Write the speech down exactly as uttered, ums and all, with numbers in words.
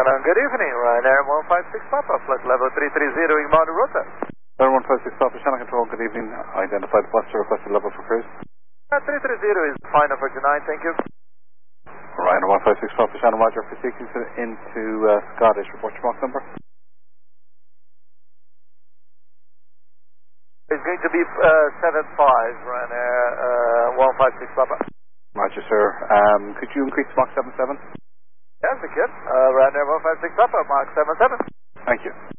Hello, good evening. Ryanair one five six Papa, flight level three three zero, Igmar Rota. Ryanair one five six Papa, Channel Control, good evening. Identified bus to requested level for cruise. Uh, three three zero is fine for tonight, thank you. Ryanair one five six Papa, Channel Roger for seeking into uh, Scottish. Report your Mach number. It's going to be uh, seven five, Ryanair uh, one five six Papa. Roger, sir. Um, could you increase Mach seven seven? Yes, we can. Uh, Ryanair one five six Papa, Mach seven seven. Thank you.